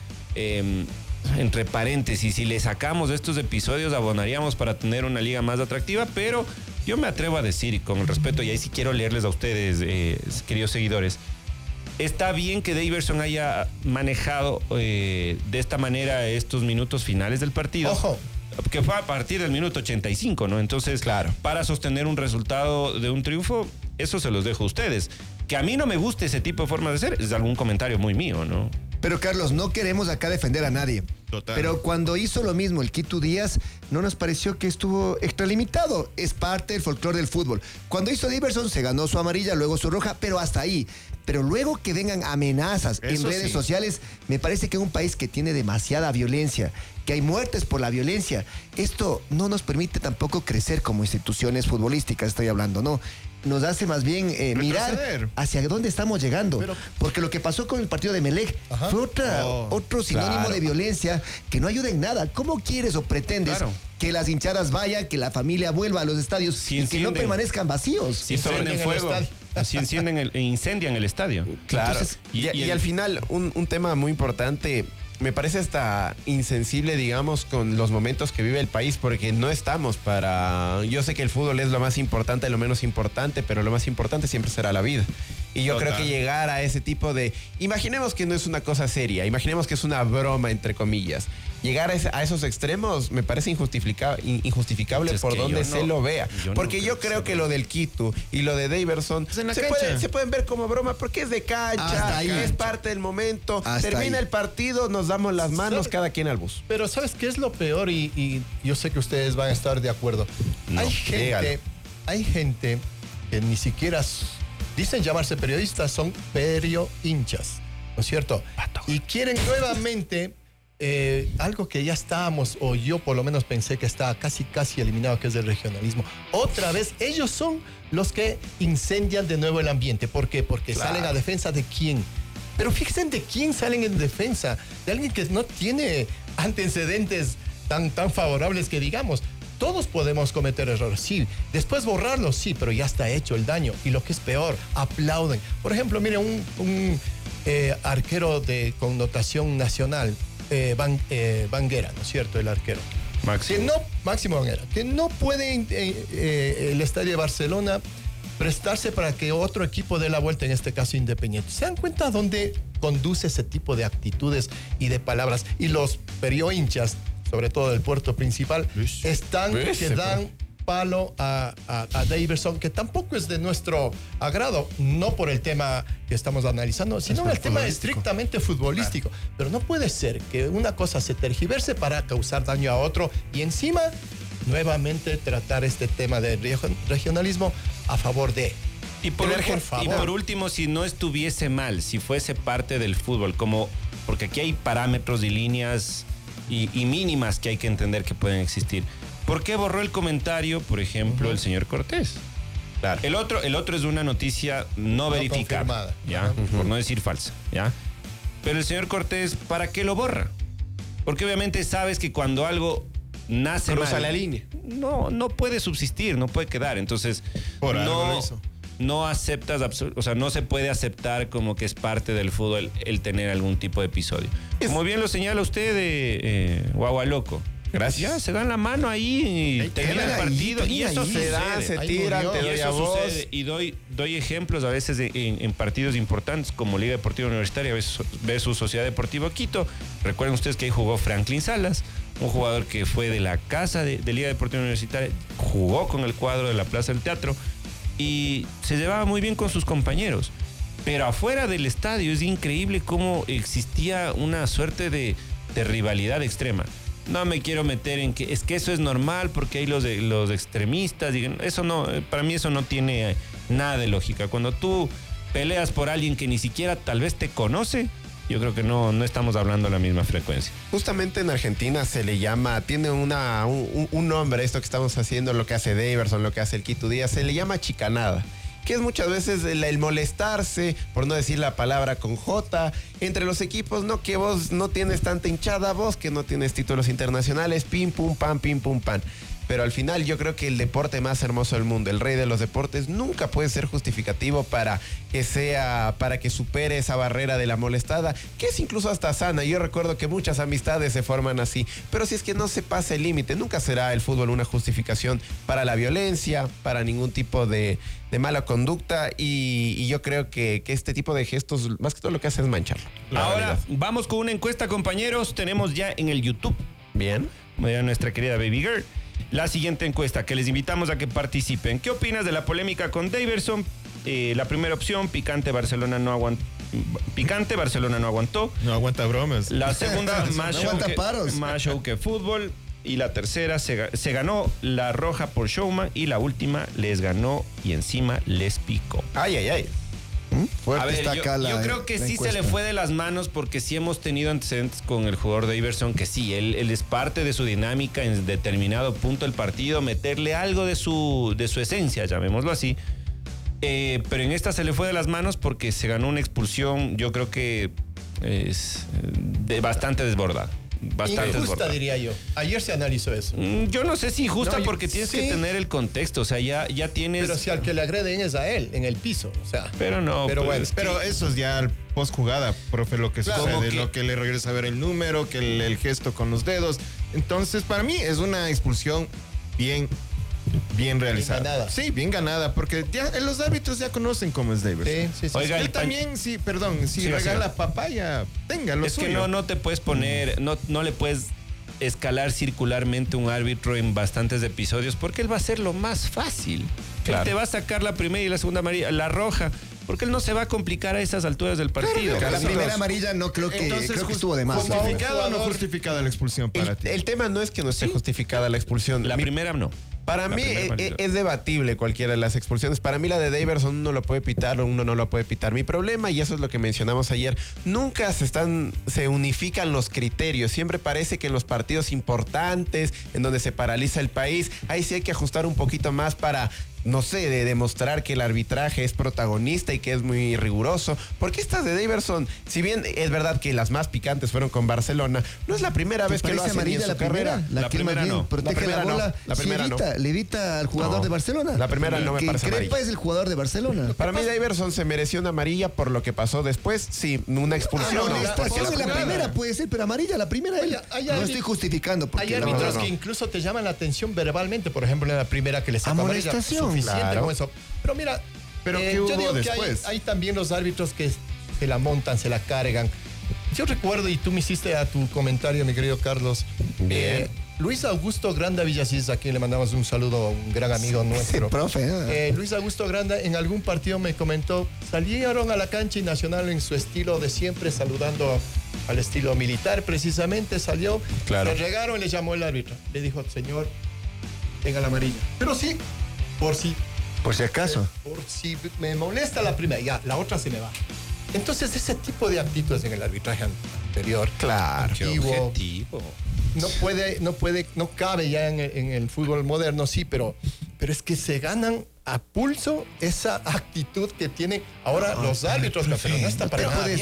entre paréntesis, si le sacamos estos episodios, abonaríamos para tener una liga más atractiva, pero yo me atrevo a decir, y con el respeto, y ahí sí quiero leerles a ustedes, queridos seguidores, está bien que Davidson haya manejado de esta manera estos minutos finales del partido. Ojo. Que fue a partir del minuto 85, ¿no? Entonces, para sostener un resultado de un triunfo, eso se los dejo a ustedes. Que a mí no me guste ese tipo de forma de ser, es algún comentario muy mío, ¿no? Pero Carlos, no queremos acá defender a nadie. Total. Pero cuando hizo lo mismo el Quito Díaz, no nos pareció que estuvo extralimitado. Es parte del folclore del fútbol. Cuando hizo Davidson, se ganó su amarilla, luego su roja, pero hasta ahí. Pero luego que vengan amenazas en redes sociales, me parece que en un país que tiene demasiada violencia, que hay muertes por la violencia, esto no nos permite tampoco crecer como instituciones futbolísticas, estoy hablando, ¿no? nos hace más bien mirar hacia dónde estamos llegando. Porque lo que pasó con el partido de Melec fue otro sinónimo de violencia que no ayuda en nada. ¿Cómo quieres o pretendes que las hinchadas vayan, que la familia vuelva a los estadios y que no permanezcan vacíos? Si prenden fuego, si incendian el estadio. Claro. Entonces, y al final, un tema muy importante. Me parece hasta insensible, digamos, con los momentos que vive el país, porque no estamos para... Yo sé que el fútbol es lo más importante, lo menos importante, pero lo más importante siempre será la vida. Y yo creo que llegar a ese tipo de... Imaginemos que no es una cosa seria, imaginemos que es una broma, entre comillas. Llegar a esos extremos me parece injustificable por donde se lo vea. Porque yo creo que lo del Quito y lo de Daverson se pueden ver como broma porque es de cancha, es parte del momento. Termina el partido, nos damos las manos, cada quien al bus. Pero ¿sabes qué es lo peor? Y yo sé que ustedes van a estar de acuerdo. Hay gente que ni siquiera dicen llamarse periodistas, son hinchas, ¿no es cierto? Y quieren nuevamente algo que ya estábamos, o yo por lo menos pensé que estaba casi eliminado, que es el regionalismo. Otra vez, ellos son los que incendian de nuevo el ambiente. ¿Por qué? Porque salen a defensa de quién. Pero fíjense de quién salen en defensa. De alguien que no tiene antecedentes tan favorables que digamos. Todos podemos cometer errores, sí. Después borrarlos, sí, pero ya está hecho el daño. Y lo que es peor, aplauden. Por ejemplo, mire, un arquero de connotación nacional, Banguera, ¿no es cierto? El arquero. Máximo Banguera. Que no puede el estadio de Barcelona prestarse para que otro equipo dé la vuelta, en este caso Independiente. ¿Se dan cuenta dónde conduce ese tipo de actitudes y de palabras? Y los hinchas, sobre todo del puerto principal, que dan palo a Daverson, que tampoco es de nuestro agrado, no por el tema que estamos analizando, sino el tema estrictamente futbolístico. Pero no puede ser que una cosa se tergiverse para causar daño a otro y encima nuevamente tratar este tema de regionalismo a favor de... Y por último, si no estuviese mal, si fuese parte del fútbol, porque aquí hay parámetros y líneas y mínimas que hay que entender que pueden existir. ¿Por qué borró el comentario, por ejemplo, el señor Cortés? Claro. El otro es una noticia no verificada, ¿ya? Por no decir falsa, ¿ya? Pero el señor Cortés, ¿para qué lo borra? Porque obviamente sabes que cuando algo nace cruza mal, la línea. No puede subsistir, no puede quedar. Entonces, no aceptas, o sea, no se puede aceptar como que es parte del fútbol el tener algún tipo de episodio. Como bien lo señala usted, Guagua Loco. Gracias. Ya se dan la mano ahí y termina el partido. Y eso se tiran, te doy a vos. Sucede. Y doy ejemplos a veces en partidos importantes como Liga Deportiva Universitaria versus Sociedad Deportiva Quito. Recuerden ustedes que ahí jugó Franklin Salas, un jugador que fue de la casa de Liga Deportiva Universitaria, jugó con el cuadro de la Plaza del Teatro y se llevaba muy bien con sus compañeros. Pero afuera del estadio es increíble cómo existía una suerte de rivalidad extrema. No me quiero meter en que eso es normal porque hay los extremistas. Eso no, para mí eso no tiene nada de lógica. Cuando tú peleas por alguien que ni siquiera tal vez te conoce, yo creo que no estamos hablando a la misma frecuencia. Justamente en Argentina se le llama, tiene un nombre esto que estamos haciendo, lo que hace Daverson, lo que hace el Quito Díaz, se le llama chicanada, que es muchas veces el molestarse, por no decir la palabra con J, entre los equipos, no, que vos no tienes tanta hinchada, vos que no tienes títulos internacionales, pim, pum, pam, pim, pum, pam. Pero al final yo creo que el deporte más hermoso del mundo, el rey de los deportes, nunca puede ser justificativo para que supere esa barrera de la molestada, que es incluso hasta sana. Yo recuerdo que muchas amistades se forman así, pero si es que no se pasa el límite, nunca será el fútbol una justificación para la violencia, para ningún tipo de mala conducta, y yo creo que este tipo de gestos, más que todo lo que hace es mancharlo. Ahora, vamos con una encuesta, compañeros, tenemos ya en el YouTube. Bien. Nuestra querida Baby Girl. La siguiente encuesta que les invitamos a que participen. ¿Qué opinas de la polémica con Daverson? La primera opción, Barcelona no aguantó. No aguanta bromas. La segunda, más show que fútbol. Y la tercera, se ganó la roja por showman. Y la última, les ganó y encima les picó. Ay. A ver, yo creo que sí se le fue de las manos porque sí hemos tenido antecedentes con el jugador Daverson, que sí, él es parte de su dinámica en determinado punto del partido, meterle algo de su esencia, llamémoslo así. Pero en esta se le fue de las manos porque se ganó una expulsión, yo creo que es bastante desbordada. Bastante injusta, diría yo. Ayer se analizó eso. Yo no sé si injusta porque tienes que tener el contexto. O sea, ya tienes. Pero si al que le agreden es a él, en el piso. O sea. Pero no. Pero bueno. Pero eso es ya post jugada, profe, lo que sucede, lo que le regresa a ver el número, que el gesto con los dedos. Entonces, para mí es una expulsión bien realizada. Bien ganada. Sí, bien ganada, porque ya los árbitros ya conocen cómo es Davis. Sí. Oiga, él también, si regala papaya, tenga lo suyo. Es que no te puedes poner, no le puedes escalar circularmente un árbitro en bastantes episodios, porque él va a hacer lo más fácil. Claro. Él te va a sacar la primera y la segunda amarilla, la roja, porque él no se va a complicar a esas alturas del partido. Claro, la primera amarilla no creo que estuvo de más. ¿Justificada o no justificada la expulsión para ti? El tema no es que no esté justificada la expulsión. La primera no. Para mí es debatible cualquiera de las expulsiones. Para mí la de Daverson uno lo puede pitar o uno no lo puede pitar. Mi problema, y eso es lo que mencionamos ayer, nunca se unifican los criterios. Siempre parece que en los partidos importantes, en donde se paraliza el país, ahí sí hay que ajustar un poquito más para, no sé, de demostrar que el arbitraje es protagonista y que es muy riguroso. Porque estas de Daverson, si bien es verdad que las más picantes fueron con Barcelona, no es la primera vez que lo hace en su carrera. La primera no. Protege la bola. La primera no. Le evita al jugador de Barcelona. La primera no me parece amarilla. Crepa es el jugador de Barcelona. Para mí Daverson se mereció una amarilla por lo que pasó después. Sí, una expulsión. La primera puede ser, pero amarilla la primera. No estoy justificando. Hay árbitros que incluso te llaman la atención verbalmente. Por ejemplo, en la primera que le saca amarilla. Suficiente con eso. Pero mira, ¿qué hubo yo digo después? Que hay también los árbitros que se la montan, se la cargan. Yo recuerdo, y tú me hiciste a tu comentario, mi querido Carlos. Bien. Luis Augusto Granda Villasís, a quien le mandamos un saludo, un gran amigo nuestro. Sí, profe. Luis Augusto Granda en algún partido me comentó, salieron a la cancha y Nacional en su estilo de siempre, saludando al estilo militar, precisamente salió, le regaron y le llamó el árbitro. Le dijo, señor, tenga la amarilla. Pero sí, por si acaso. Por si me molesta la primera, ya, la otra se me va. Entonces, ese tipo de actitudes en el arbitraje anterior, objetivo. No cabe ya en el fútbol moderno, sí, pero es que se ganan a pulso esa actitud que tienen ahora los árbitros. Pero no está para nada.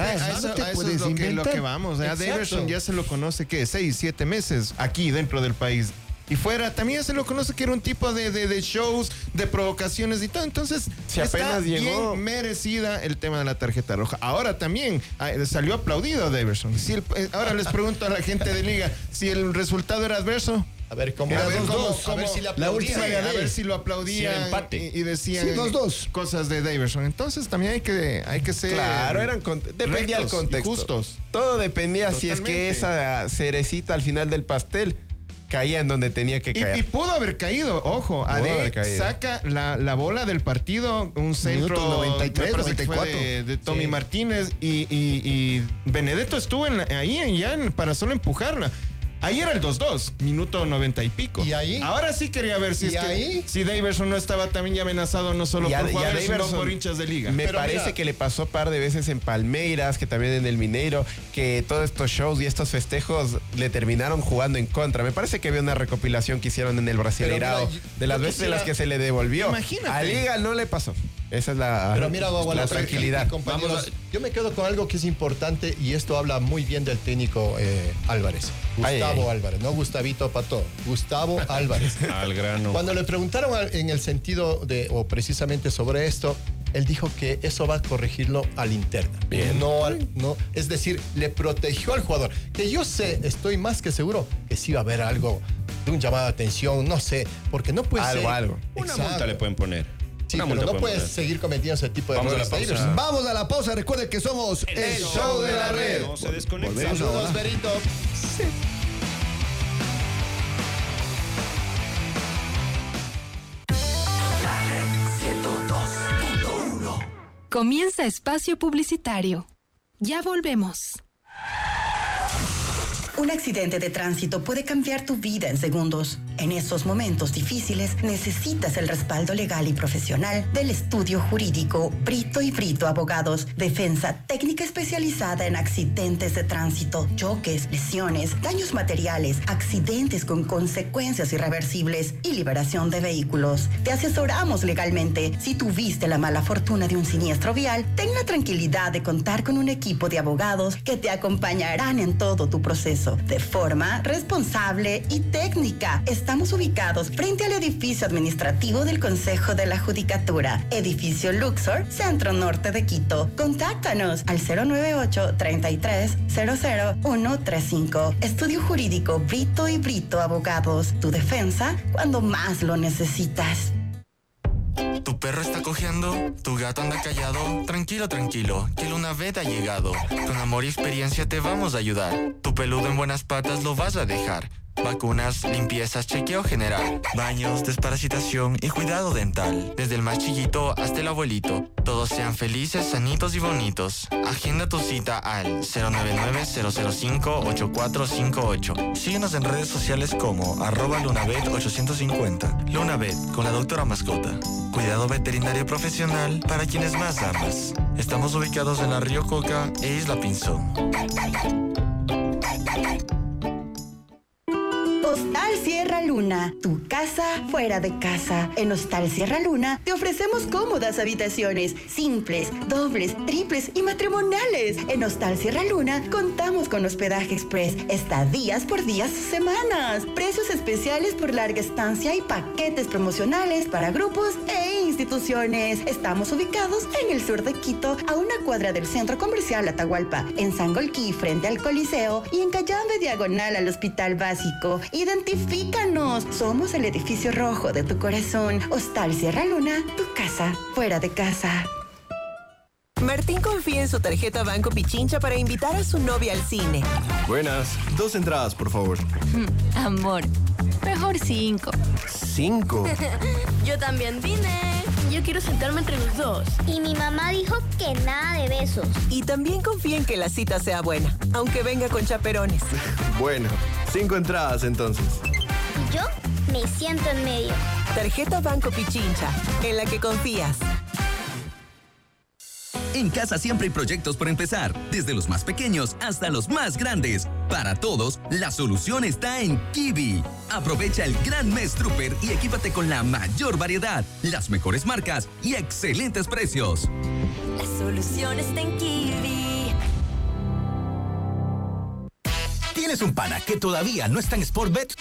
A eso es lo que vamos. A Daverson ya se lo conoce, ¿qué? 6, 7 meses aquí dentro del país. Y fuera, también se lo conoce que era un tipo de shows, de provocaciones y todo. Entonces, si apenas llegó, bien merecida el tema de la tarjeta roja. Ahora también salió aplaudido Daverson. Ahora les pregunto a la gente de Liga, si el resultado era adverso. A ver cómo. A ver si lo aplaudían y decían cosas de Daverson. Entonces también hay que ser. Claro, dependía del contexto. Justos. Todo dependía si es que esa cerecita al final del pastel caía en donde tenía que caer. Y pudo haber caído, ojo. Saca la bola del partido, un centro 93, 94 de Tommy Martínez y Benedetto estuvo ahí para solo empujarla. Ahí era el 2-2, minuto 90 y pico. ¿Y ahí? Ahora sí quería ver si Daverson no estaba también ya amenazado no solo por jugadores, sino por hinchas de Liga. Me parece que le pasó un par de veces en Palmeiras, que también en el Mineiro, que todos estos shows y estos festejos le terminaron jugando en contra. Me parece que había una recopilación que hicieron en el Brasileirao de las veces en las que se le devolvió. Imagínate. A Liga no le pasó. Esa es la tranquilidad. Yo me quedo con algo que es importante y esto habla muy bien del técnico Álvarez. Gustavo Álvarez, no Gustavito Pato, Gustavo Álvarez. Al grano. Cuando le preguntaron en el sentido o precisamente sobre esto, él dijo que eso va a corregirlo al interno. Bien. No, es decir, le protegió al jugador. Que yo estoy más que seguro que sí va a haber algo de un llamado de atención, no sé, porque no puede ser. Algo. Una multa le pueden poner. Sí, pero no puedes seguir cometiendo ese tipo de errores. Vamos a la pausa. Recuerden que somos el show de la red. No se desconecten. Saludos, Berito. Sí. Comienza espacio publicitario. Ya volvemos. Un accidente de tránsito puede cambiar tu vida en segundos. En esos momentos difíciles necesitas el respaldo legal y profesional del estudio jurídico Brito y Brito Abogados. Defensa técnica especializada en accidentes de tránsito, choques, lesiones, daños materiales, accidentes con consecuencias irreversibles y liberación de vehículos. Te asesoramos legalmente. Si tuviste la mala fortuna de un siniestro vial, ten la tranquilidad de contar con un equipo de abogados que te acompañarán en todo tu proceso de forma responsable y técnica. Estamos ubicados frente al edificio administrativo del Consejo de la Judicatura, edificio Luxor, Centro Norte de Quito. Contáctanos al 098-33-00135. Estudio Jurídico Brito y Brito Abogados. Tu defensa cuando más lo necesitas. ¿Tu perro está cojeando? ¿Tu gato anda callado? Tranquilo, tranquilo, que Lunavet ha llegado. Con amor y experiencia te vamos a ayudar. Tu peludo en buenas patas lo vas a dejar. Vacunas, limpiezas, chequeo general, baños, desparasitación y cuidado dental. Desde el más chiquito hasta el abuelito. Todos sean felices, sanitos y bonitos. Agenda tu cita al 099-005-8458. Síguenos en redes sociales como @Lunavet850. Lunavet, con la doctora mascota. Cuidado veterinario profesional para quienes más amas. Estamos ubicados en la Río Coca e Isla Pinzón. Hostal Sierra Luna, tu casa fuera de casa. En Hostal Sierra Luna te ofrecemos cómodas habitaciones, simples, dobles, triples y matrimoniales. En Hostal Sierra Luna contamos con hospedaje express, estadías por días o semanas, precios especiales por larga estancia y paquetes promocionales para grupos e instituciones. Estamos ubicados en el sur de Quito, a una cuadra del Centro Comercial Atahualpa, en Sangolquí frente al Coliseo y en Cayambe diagonal al Hospital Básico. Identifícanos. Somos el edificio rojo de tu corazón. Hostal Sierra Luna, tu casa fuera de casa. Martín confía en su tarjeta Banco Pichincha para invitar a su novia al cine. Buenas, 2 entradas, por favor. Amor, mejor 5. ¿5? Yo también vine. Yo quiero sentarme entre los dos. Y mi mamá dijo que nada de besos. Y también confía en que la cita sea buena, aunque venga con chaperones. Bueno, 5 entradas entonces. Y yo me siento en medio. Tarjeta Banco Pichincha, en la que confías. En casa siempre hay proyectos por empezar, desde los más pequeños hasta los más grandes. Para todos, la solución está en Kiwi. Aprovecha el gran mes Trooper y equípate con la mayor variedad, las mejores marcas y excelentes precios. La solución está en Kiwi. ¿Tienes un pana que todavía no está en Sportbet?